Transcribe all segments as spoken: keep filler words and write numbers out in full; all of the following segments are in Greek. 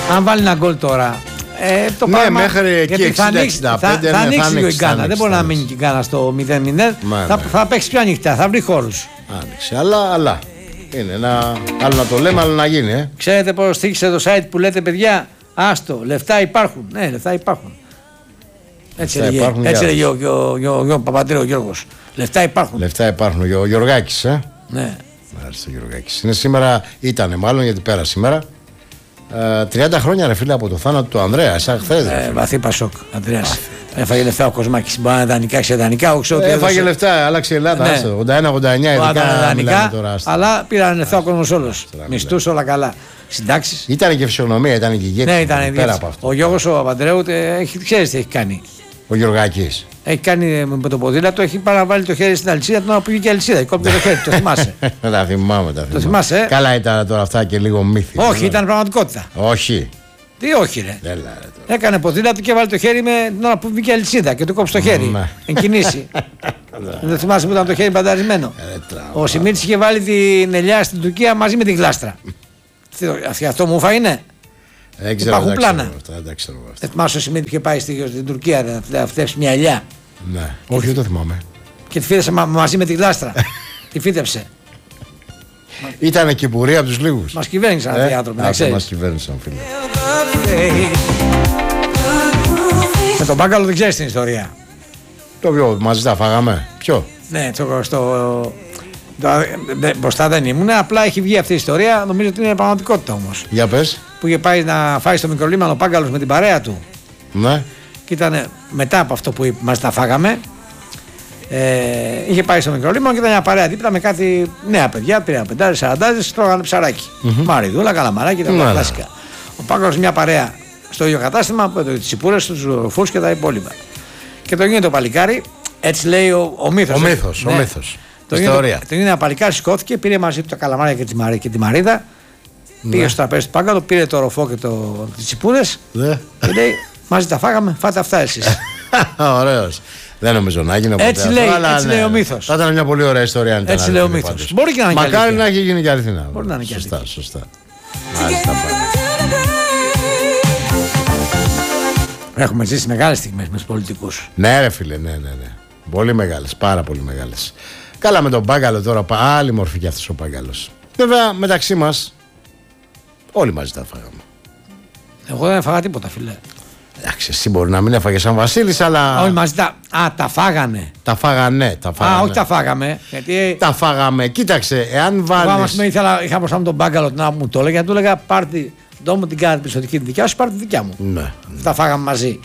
Αν βάλει ένα γκολ τώρα. Ε, το ναι, πράγμα, μέχρι εκεί εξήντα εξήντα πέντε θα, θα, ναι, ανοίξει λίγο η Γκάνα. ανοίξει, Δεν μπορεί να μείνει η Γκάνα στο μηδέν μηδέν. Θα, ναι. θα παίξει πιο ανοιχτά, θα βρει χώρους. Άνοιξε, αλλά, αλλά είναι ένα. Άλλο να το λέμε, άλλο να γίνει. Ε. Ξέρετε πώς στήχησε το site που λέτε, παιδιά, άστο, λεφτά υπάρχουν. Ναι, λεφτά υπάρχουν. Έτσι έλεγε, υπάρχουν έτσι έλεγε ο, ο, ο, ο, ο Παπαντρέου Γιώργος. Λεφτά υπάρχουν. Λεφτά υπάρχουν. Ο Γιωργάκης, ε. Ναι. Μάλιστα, Γιωργάκης. Είναι σήμερα, ήτανε μάλλον γιατί πέρασε σήμερα. Ε, τριάντα χρόνια ρε φίλε από το θάνατο του Ανδρέα. Σαν χθες. Ε, βαθύ Πασόκ, Ανδρέας. Έφαγε λεφτά ο Κοσμάκης. Μπορεί να δανεικά, ξεδανεικά. Ε, έφαγε λεφτά, άλλαξε η Ελλάδα. Ναι. ογδόντα ένα ογδόντα εννιά ειδικά. Αλλά πήραν λεφτά ο κόσμος όλος. Μισθούς όλα καλά. Συντάξεις. Ήταν και φυσιογνωμία, ήταν και ηγέτη. Ναι, ήταν ηγέτη. Ο Γιώργος ο Παπαντρέου, ξέρεις τι έχει κάνει. Ο Γιωργάκης. Έχει κάνει με το ποδήλατο, έχει πάει να βάλει το χέρι στην αλυσίδα, την ώρα που βγήκε η αλυσίδα. Κόπηκε το χέρι, το θυμάσαι. Τα θυμάμαι, τα το θυμάσαι. Ε? Καλά ήταν τώρα αυτά και λίγο μύθι. Όχι, ήταν πραγματικότητα. Όχι. Τι όχι, ρε. Δεν λάρε, έκανε ποδήλατο και βάλει το χέρι με την ώρα που βγήκε η αλυσίδα και του κόψει το χέρι. Εν κινήσει. Δεν θυμάσαι που ήταν το χέρι μπανταρισμένο. Ο Σιμίτης είχε βάλει την ελιά στην Τουρκία μαζί με την γλάστρα. Αυτό μου είναι. Δεν ξέρω, υπάρχουν πλάνα. Δεν θυμάσαι ο Σιμίτη που είχε πάει στην Τουρκία να φτιάξει μια ελιά. Ναι. Όχι, δεν το θυμάμαι. Και τη φύτεψε μαζί με τη γλάστρα. Τη φύτεψε. Ήταν και πορεία από τους λίγους. Μας κυβέρνησαν αυτοί οι άνθρωποι. Ναι, μας κυβέρνησαν, φίλε. Με τον Μπάγκαλο δεν ξέρεις την ιστορία. Το ποιο, μαζί τα φάγαμε. Ποιο? Ναι, στο, στο, το, δε, μπροστά δεν ήμουν. Απλά έχει βγει αυτή η ιστορία. Νομίζω ότι είναι πραγματικότητα όμως. Για πες. Που είχε πάει να φάει στο μικρολίμανο ο Πάγκαλος με την παρέα του. Ναι. Και ήταν μετά από αυτό που μαζί τα φάγαμε. Ε, είχε πάει στο μικρολίμανο και ήταν μια παρέα δίπλα με κάτι νέα παιδιά, τριάντα πέντε σαράντα, τρώγανε ψαράκι. Mm-hmm. Μαριδούλα, καλαμαράκι, τα mm-hmm. κλασικά. Ο Πάγκαλος μια παρέα στο ίδιο κατάστημα, τις τσιπούρες, τους ρουφούς και τα υπόλοιπα. Και το γίνεται το παλικάρι, έτσι λέει ο, ο μύθος. Ο μύθος, ναι. ο μύθος. Το γίνεται ένα παλικάρι, σηκώθηκε, πήρε μαζί του τα καλαμάρια και τη, μαρί, και τη μαρίδα, ναι. Πήγε στο τραπέζι του Πάγκαλου, πήρε το ροφό και το, τις τσιπούρες ναι. Και λέει μαζί τα φάγαμε, φάτε αυτά εσείς. Ωραίος. Δεν νομίζω να γίνει ποτέ. Έτσι, λέει, αλλά, έτσι ναι. λέει ο μύθος. Θα ήταν μια πολύ ωραία ιστορία αν ήταν. Έτσι λέει ο μύθος. Μπορεί και να είναι. Μακάρι να έχει γίνει και αληθινά. Μπορεί να είναι και σωστά, αληθινά. Σωστά. Μάλιστα. Έχουμε ζήσει μεγάλες στιγμές με τους πολιτικούς. Ναι, ρε φίλε, ναι, ναι, ναι. Πολύ μεγάλες, πάρα πολύ μεγάλες. Καλά με τον Πάγκαλο τώρα, άλλη μορφή κι αυτός ο Πάγκαλος. Βέβαια μεταξύ μας όλοι μαζί τα φάγαμε. Εγώ δεν έφαγα τίποτα, φίλε. Εντάξει, εσύ μπορεί να μην έφαγε σαν Βασίλης, αλλά. Όλοι μαζί τα. Α, τα φάγανε. Τα φάγανε, τα φάγανε. Α, όχι τα φάγαμε. Γιατί... Τα φάγαμε. Κοίταξε, εάν βάλεις. Εγώ ήθελα, είχα μπροστά μου τον Πάγκαλο την ώρα που μου το έλεγε, του έλεγα πάρτι. Δω μου την κάνετε πιστοτική τη δικιά σου, πάρτι τη δικιά μου. Ναι, ναι. Τα φάγαμε μαζί.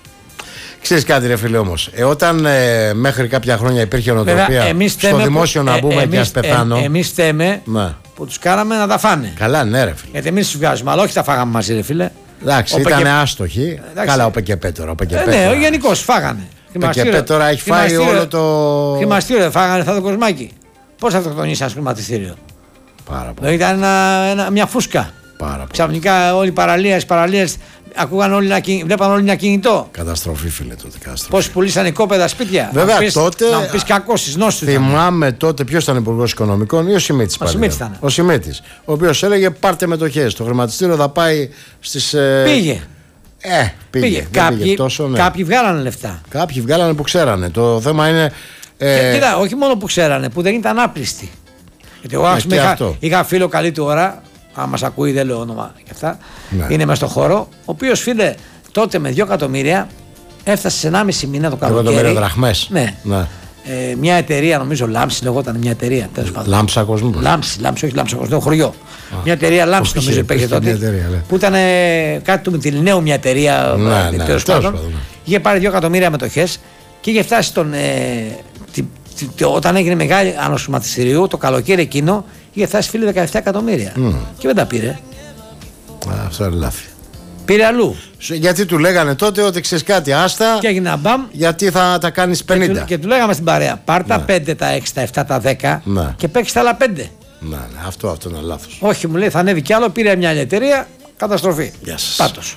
Ξέρεις κάτι, ρε φίλε, όμως. Ε, όταν ε, μέχρι κάποια χρόνια υπήρχε νοοτροπία στο δημόσιο που, να μπούμε ε, και ας πεθάνω. Ε, εμείς θέμε ναι. Που τους κάναμε να τα φάνε. Καλά, ναι, ρε φίλε. Γιατί εμείς τους βγάζουμε, αλλά όχι τα φάγαμε μαζί, ρε φίλε. Εντάξει, ήταν και... άστοχοι. Εντάξει. Καλά, ο Πεκεπέ τώρα. Ε, ναι, γενικώς φάγανε. Ο Πεκεπέ τώρα έχει φάει όλο το. Χρηματιστήριο δεν φάγανε, θα το κοσμάκι. Πώς θα αυτοκτονήσει ένα χρηματιστήριο. Πάρα πολύ. Ήταν ένα, ένα, μια φούσκα. Πάρα πολύ. Ξαφνικά όλοι οι παραλίες, παραλίες ακούγαν όλοι να, βλέπαν όλοι ένα κινητό. Καταστροφή, φίλε, τότε. Πώς πουλήσαν οικόπεδα σπίτια. Βέβαια, να πεις, τότε. Να μου πεις κακός στις νόσους. Θυμάμαι ήταν. Τότε ποιος ήταν υπουργός οικονομικών ή ο Σιμίτης. Ο Σιμίτης ήταν. Ο Σιμίτης. Ο οποίος έλεγε πάρτε μετοχές. Το χρηματιστήριο θα πάει στις. Πήγε. Ε, πήγε. πήγε. Κάποιοι, πήγε τόσο, ναι. κάποιοι βγάλανε λεφτά. Κάποιοι βγάλανε που ξέρανε. Το θέμα είναι. Ε... Κοίτα, όχι μόνο που ξέρανε, που δεν ήταν άπλιστοι. Γιατί εγώ ας πούμε, είχα, είχα φίλο καλή του ώρα. Αν μας ακούει, δεν λέω όνομα και αυτά. Ναι. Είναι μέσα στο χώρο. Ο οποίος, φίλε, τότε με δύο εκατομμύρια έφτασε σε ενάμιση μήνα το καλοκαίρι. δύο εκατομμύρια δραχμές. Ναι. ναι. Ε, μια εταιρεία, νομίζω Λάμψη, λεγόταν μια εταιρεία. Λάμψα Κοσμού. Λάμψη, Λάμψη, όχι Λάμψα Κοσμού, χωριό. Α, μια εταιρεία Λάμψη, νομίζω υπήρχε τότε. Εταιρεία, που ήταν ε, κάτι του Μητυλινέου, μια εταιρεία. Ναι, ναι, τέλος πάντων. Ναι. Είχε πάρει δύο εκατομμύρια μετοχές και είχε φτάσει τον. Ε, τη, τη, τη, όταν έγινε μεγάλη άνωση του χρηματιστηρίου, το καλοκαίρι εκείνο, είχε φτάσει φίλοι δεκαεπτά εκατομμύρια. Mm. Και δεν τα πήρε. Α, αυτό είναι λάθη. Πήρε αλλού. Γιατί του λέγανε τότε ότι ξέρεις κάτι, άστα. Και έγινε μπαμ. Γιατί θα τα κάνεις πενήντα. Και του, και του λέγαμε στην παρέα, πάρ' τα ναι. πέντε, τα έξι, τα επτά, τα δέκα ναι. και παίξε τα άλλα πέντε. Ναι, ναι, αυτό, αυτό είναι λάθος. Όχι, μου λέει, θα ανέβει κι άλλο. Πήρε μια άλλη εταιρεία, καταστροφή. Πάτος.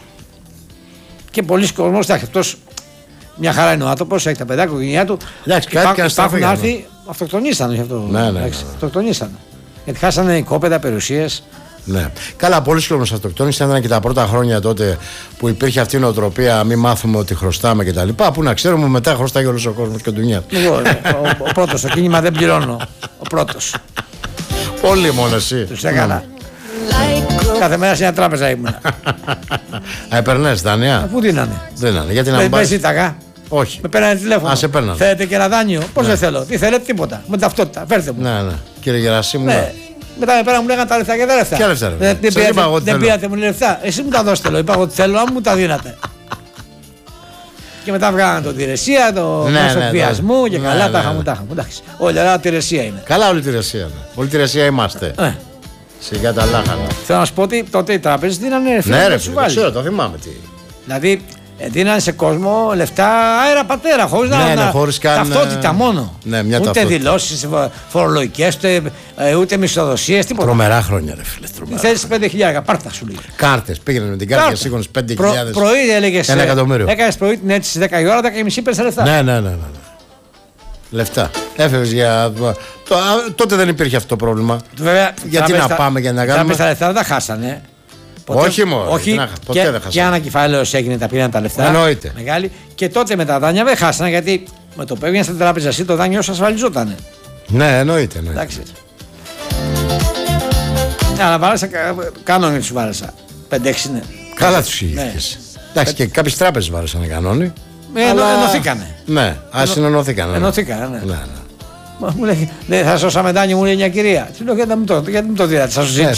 Και πολλοί κόσμος, αυτός μια χαρά είναι ο άνθρωπος, έχει τα παιδάκια, η οικογένειά του. Εντάξει, κάτι και υπάρχουν άρθροι, αυτοκτονήσαν. Αυτό, ναι, ναι, ναι, ναι. Αυτοκτονήσαν. Γιατί χάσανε οικόπεδα, περιουσίες. Ναι. Καλά, πολλοί κόσμος αυτοκτόνης ήταν και τα πρώτα χρόνια τότε που υπήρχε αυτή η νοοτροπία, μην μάθουμε ότι χρωστάμε κτλ. Που να ξέρουμε μετά χρωστάει όλος ο κόσμος και του νιάτ. Εγώ, ο, ο πρώτος, το κίνημα δεν πληρώνω. Ο πρώτος. Όλοι μόνο εσύ. Τους έκανα. Κάθε μέρα σε μια τράπεζα ήμουν. Α, επερνές δάνεια. Πού δίνανε. Δεν είναι. Γιατί να Με, μην με πάρεις. ζήταγα. Όχι. Με παίρνανε τηλέφωνο. Α, σε παίρνανε. Θέλετε και ένα δάνειο. Πώς δεν θέλω. Τι θέλετε, τίποτα. Με ταυτότητα. Φέρτε μου. Ναι, ναι. Κύριε Γερασίμου. Ναι. Μετά με πέραν μου λέγανε τα λεφτά και τα λεφτά. Ποια λεφτά, ρε, Δεν, δεν, σας είπα εγώ πήρατε, ότι δεν θέλω. πήρατε μου λεφτά. Εσύ μου τα δώσετε. Λέω. Είπα εγώ ότι θέλω, αν μου τα δίνατε. Και μετά βγάλανε τον Τηρεσία, το Ναι, μέσο ναι, εκβιασμού ναι. και Ναι, καλά ναι, τα ναι. είχαμε. Τα είχαμε. Εντάξει. Όλη η Τηρεσία είναι. Καλά, όλη τη Ρεσία. Ναι. Όλη τη Ρεσία είμαστε. Ε, Σιγά τα λάχανα. θέλω να σου πω ότι τότε οι τράπεζες δίνανε Ναι, φίλε, ρε, σου φίλε, το βάλει. ξέρω, το θυμάμαι τι. Δηλαδή ε, δίνανε σε κόσμο λεφτά αέρα πατέρα, χωρίς Ναι, να, ναι, να χωρίς καν, ταυτότητα ε, μόνο. ναι, μια ούτε ταυτότητα. δηλώσεις φορολογικές, ούτε, ε, ούτε μισθοδοσίες, τίποτα. Τρομερά χρόνια, ρε φίλε. Τρομερά. Θέλεις πέντε χιλιάρικα, πάρτα σου λέει. Κάρτες. Πήγαινε με την κάρτα και σήκωνες πέντε χιλιάδες. Προ, πρωί έλεγες. Ένα εκατομμύριο. Έκανες πρωί την αίτηση δέκα η ώρα, δέκα και μισή πέρασε λεφτά. Ναι, ναι, ναι, ναι. ναι. Λεφτά. Έφευγες για. Το, α, τότε δεν υπήρχε αυτό το πρόβλημα. Βέβαια, Γιατί τράπεζα- να πάμε και να κάνουμε. τράπεζα τα λεφτά δεν τα χάσανε. Όχι μόνο, Όχι, γιατί να χα- ποτέ και, δεν χάσανε. και ανακεφάλαιος έγινε, τα πήραν τα λεφτά. Εννοείται. Μεγάλη. Και τότε με τα δάνεια δεν χάσανε γιατί με το που έβγαινε στην τράπεζα εσύ το δάνειο σου ασφαλιζότανε. Ναι, εννοείται. εννοείται. Εντάξει. Ναι, αλλά βάρασα, κανόνι του βάρασα. πέντε έξι είναι. Καλά τους Ναι. είχες. Εντάξει, και κάποιες τράπεζες βάρεσαν κανόνι. Ε, ενω- ενωθήκανε. Ναι, α συνενωθήκανε. Ενωθήκανε, ναι. Ναι, ναι. Μα μου λέει, λέει, θα σώσαμε δάνειο, μου λέει μια κυρία. Του λέω, γιατί δεν μου το, γιατί μου το δίνατε, σας το Ναι, ζήτησα.